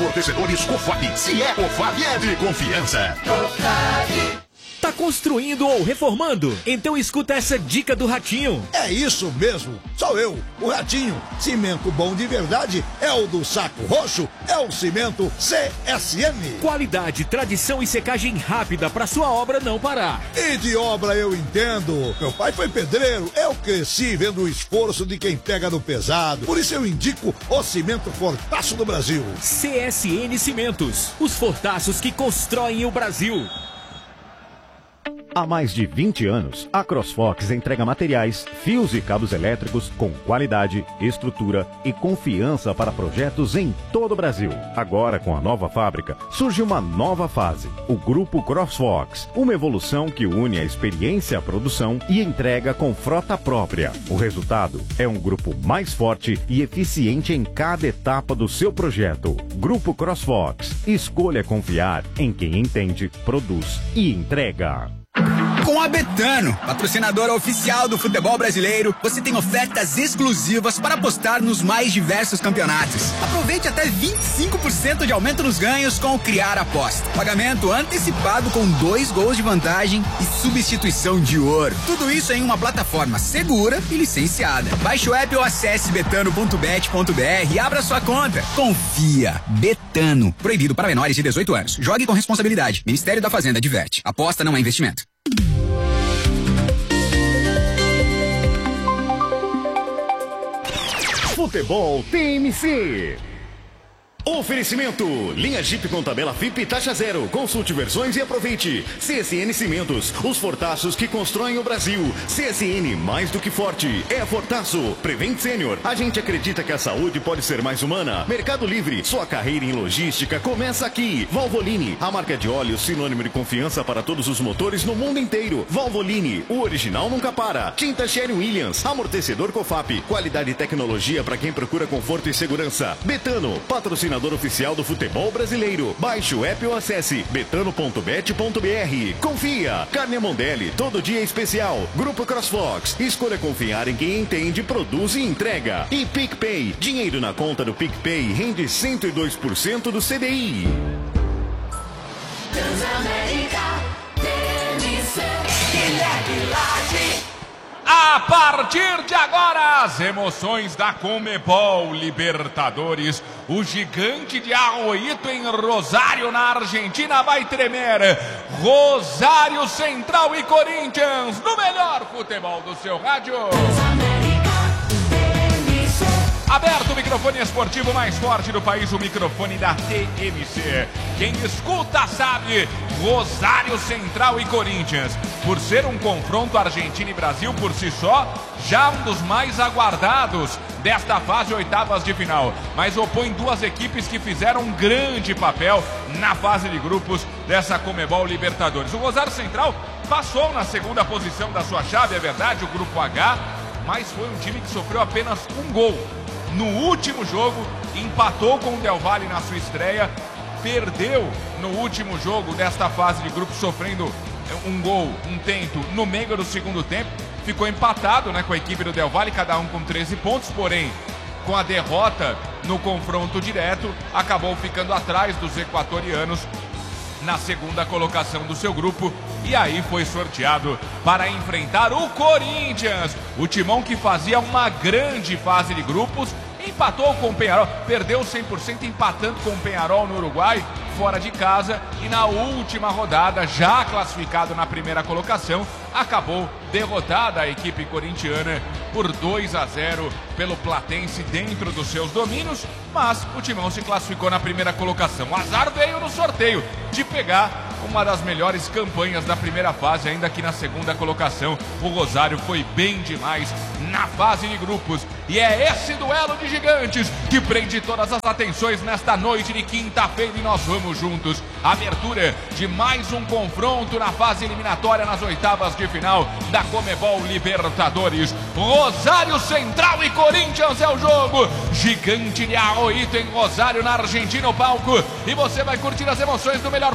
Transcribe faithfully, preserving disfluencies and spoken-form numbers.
Amortecedores Cofap. Se é Cofap, é de confiança. Cofap. Tá construindo ou reformando? Então escuta essa dica do Ratinho. É isso mesmo, sou eu, o Ratinho. Cimento bom de verdade é o do Saco Roxo, é o cimento C S M. Qualidade, tradição e secagem rápida para sua obra não parar. E de obra eu entendo. Meu pai foi pedreiro, eu cresci vendo o esforço de quem pega no pesado. Por isso eu indico o cimento Fortaço do Brasil. C S N Cimentos, os fortaços que constroem o Brasil. Há mais de vinte anos, a CrossFox entrega materiais, fios e cabos elétricos com qualidade, estrutura e confiança para projetos em todo o Brasil. Agora, com a nova fábrica, surge uma nova fase, o Grupo CrossFox, uma evolução que une a experiência à produção e entrega com frota própria. O resultado é um grupo mais forte e eficiente em cada etapa do seu projeto. Grupo CrossFox. Escolha confiar em quem entende, produz e entrega. Com a Betano, patrocinadora oficial do futebol brasileiro, você tem ofertas exclusivas para apostar nos mais diversos campeonatos. Aproveite até vinte e cinco por cento de aumento nos ganhos com o Criar Aposta. Pagamento antecipado com dois gols de vantagem e substituição de ouro. Tudo isso em uma plataforma segura e licenciada. Baixe o app ou acesse betano ponto bet ponto br e abra sua conta. Confia. Betano. Proibido para menores de dezoito anos. Jogue com responsabilidade. Ministério da Fazenda adverte. Aposta não é investimento. Futebol T M C. Oferecimento, linha Jeep com tabela F I P e taxa zero. Consulte versões e aproveite. C S N Cimentos, os fortaços que constroem o Brasil. C S N, mais do que forte, é fortaço. Prevent Sênior, a gente acredita que a saúde pode ser mais humana. Mercado Livre, sua carreira em logística começa aqui. Valvoline, a marca de óleo sinônimo de confiança para todos os motores no mundo inteiro. Valvoline, o original nunca para. Tinta Sherwin-Williams, amortecedor Cofap, qualidade e tecnologia para quem procura conforto e segurança. Betano, patrocinador oficial do futebol brasileiro. Baixe o app ou acesse betano ponto bet ponto br. Confia. Carne Mondelli, todo dia é especial. Grupo CrossFox. Escolha confiar em quem entende, produz e entrega. E PicPay. Dinheiro na conta do PicPay rende cento e dois por cento do C D I. Transamérica, T M C, Guilherme Lage. A partir de agora, as emoções da Conmebol Libertadores. O gigante de Arroito em Rosário, na Argentina, vai tremer. Rosário Central e Corinthians, no melhor futebol do seu rádio. Aberto o microfone esportivo mais forte do país, o microfone da T M C. Quem escuta sabe, Rosário Central e Corinthians. Por ser um confronto Argentina e Brasil por si só, já um dos mais aguardados desta fase oitavas de final. Mas opõe duas equipes que fizeram um grande papel na fase de grupos dessa Conmebol Libertadores. O Rosário Central passou na segunda posição da sua chave, é verdade, o grupo H, mas foi um time que sofreu apenas um gol. No último jogo, empatou com o Del Valle na sua estreia, perdeu no último jogo desta fase de grupo, sofrendo um gol, um tento no meio do segundo tempo. Ficou empatado, né, com a equipe do Del Valle, cada um com treze pontos, porém, com a derrota no confronto direto, acabou ficando atrás dos equatorianos na segunda colocação do seu grupo, e aí foi sorteado para enfrentar o Corinthians, o timão que fazia uma grande fase de grupos, empatou com o Peñarol, perdeu cem por cento empatando com o Peñarol no Uruguai, fora de casa, e na última rodada, já classificado na primeira colocação, acabou derrotada a equipe corintiana por dois a zero pelo Platense dentro dos seus domínios, mas o timão se classificou na primeira colocação. O azar veio no sorteio de pegar uma das melhores campanhas da primeira fase, ainda que na segunda colocação o Rosário foi bem demais na fase de grupos. E é esse duelo de gigantes que prende todas as atenções nesta noite de quinta-feira, e nós vamos juntos. Abertura de mais um confronto na fase eliminatória nas oitavas de final da Conmebol Libertadores. Rosário Central e Corinthians é o jogo. Gigante de Arroito em Rosário, na Argentina, o palco. E você vai curtir as emoções do melhor